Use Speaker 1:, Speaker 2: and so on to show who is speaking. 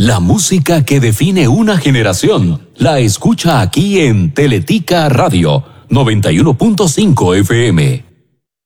Speaker 1: La música que define una generación la escucha aquí en Teletica Radio 91.5 FM.